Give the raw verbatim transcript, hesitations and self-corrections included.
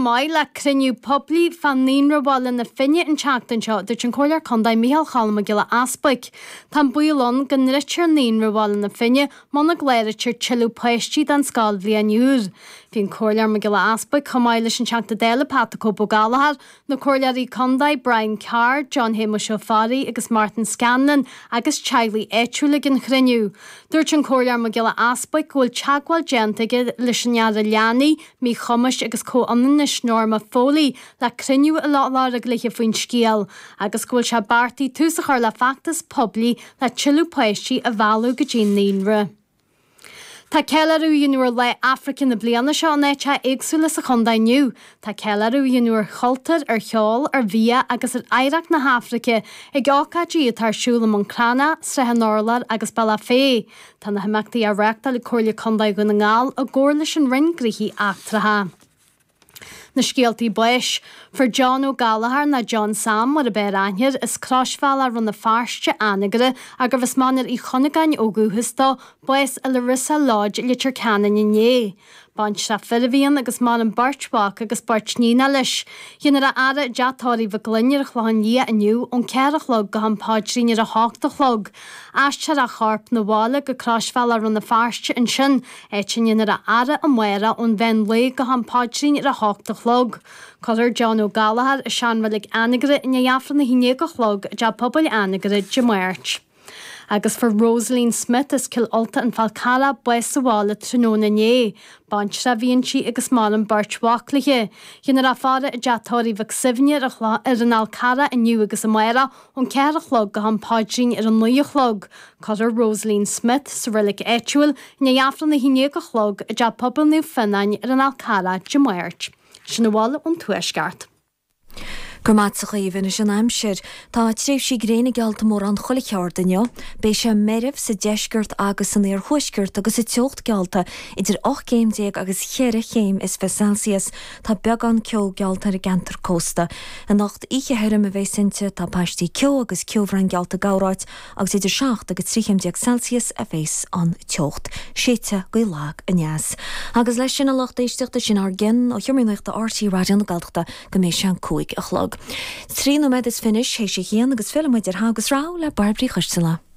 mai le criniú poblí fan nín rabála na finne an teachtain seo dúirt an choilear condaid Mícheál Chalma gile aspaig. Tá buílón gan ritir nín rabála na finne mána gléiritir tiilú poistí dan scáil bhí aniuúr. Bhín choilear me gile aspaig chumáid leis an teachta déile Pátaco Bogálahar na choilearí condaid Brian Carr, John Hamish O'Farry agus Martin Scanlon agus Charlie Etchula gin criniú. Dúirt an choilear me gile aspaig ghfuil teagháil gentige leis an neadra leanaí mí chumas agus có-anan na Norma Foley le criniú a lá a gluiche faoin scéal agus ghfuil se bartaí tús a chuir le factas poblí le tiilú poistí a bhálú go dtí níonra. Tá celarú dionúir le African na bliana seo an éite éagsúla sa chundaid nniu. Tá celarú dionúir chultar ar cheol ar bhia agus ar éireacht na Hafraice i gácadí tarsúla Moncrana, Sreithe Norlar agus Bala Fé. Tá na haimachtaí a reachta le cóirle condaid go na ngáil a gcóir leis an ringgrithí eachtracha. Na scialtaí buis, for John O'Gallagher na John Sam mar a beir ainhir is crosfáil a run na farste anagre a gur bheits manar í chonagain ógúhastá buis a Larissa Lodge litir canan inné. Bant se Philibhíon agus mar an Birchbach agus Birchnína leis. Dhéanaar a ara deatáirí bh glunnear chláin lí aniu ón ceir a chlog go an páidrínear a hácht a chlog. Aiste a charp na bhála go crosfáil a run na farste in sin éitin dhéanaar a ara a muire ón bhein le go an páidrínear a hácht a chlog. Codir John O'Gallagher a seanmhaigh anagre in dheafran na híine go chlog de pobl anagre de muirt. Agus for Rosaline Smith is cil alta an falcala bues sa bhála tróna né. Bant se bhíonn si agus má an Birchbachliche. Dhéanaar a fáda a deatóirí bh sibhne ar an alcara aniu agus a muire ón ceir a chlog go an páidrín ar an nua chlog. Codir Rosaline Smith sa rilik éitiúil in dheafran na híine go chlog a de pobl nu finnain ar an alcara de muirt. Sin bhála ón tuaisceart. Gurmatsa chuomhann is an aimsir, tá tríomh sí gréna gealta mór an chola cheardaineo, bé sé meribh sa deisgurt agus san éar chuisgurt agus i teocht gealta idir och céim déag agus chéire chéim is fe Celsius tá beag an ceo gealta ar gentar cósta. An nacht ihe herim a bheith sinte tá páistí ceo agus ceomhran gealta gáráid agus idir seacht agus tríchéim déag Celsius a bheits an teocht. Séite go lag a neas. Agus leis sin a locht éisteachta sin ar gin ó thiomíocht a R T Radio na Gaeltachta go mééis sean cúig a chlog. Trí nó med is finis hééis sé chéan agus film idir hagus rá le Barbrí Chustela.